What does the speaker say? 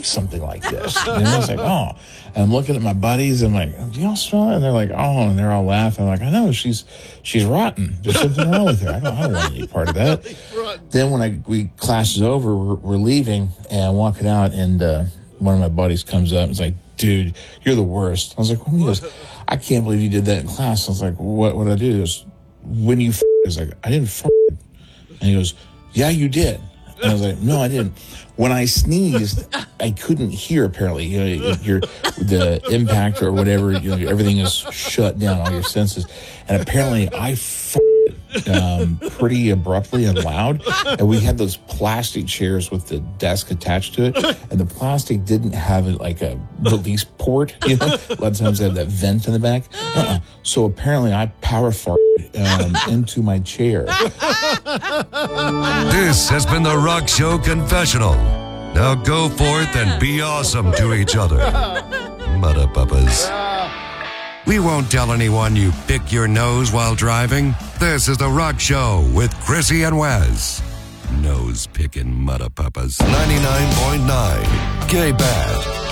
hate something like this. And I was like, oh. And I'm looking at my buddies. And I'm like, do y'all smell it? And they're like, oh. And they're all laughing. I'm like, I know. She's rotten. There's something wrong with her. I don't want any part of that. Then when class is over, we're leaving. And I'm walking out. And one of my buddies comes up and is like, dude, you're the worst. I was like, what? He goes, I can't believe you did that in class. I was like, what did I do? He goes, when you I was like, I didn't And he goes, yeah, you did. And I was like, no, I didn't. When I sneezed, I couldn't hear, apparently. You know, the impact or whatever, you know, everything is shut down, all your senses. And apparently I pretty abruptly and loud. And we had those plastic chairs with the desk attached to it. And the plastic didn't have like a release port. You know, a lot of times they have that vent in the back. So apparently I power farted into my chair. This has been the Rock Show Confessional. Now go forth and be awesome to each other. Mudda Puppas. We won't tell anyone you pick your nose while driving. This is the Rock Show with Chrissy and Wes. Nose picking Mudda Puppas. 99.9 K-Bad.